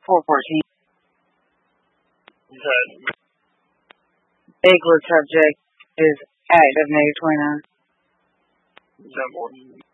414. Is that Eglet subject is active negative 29. more than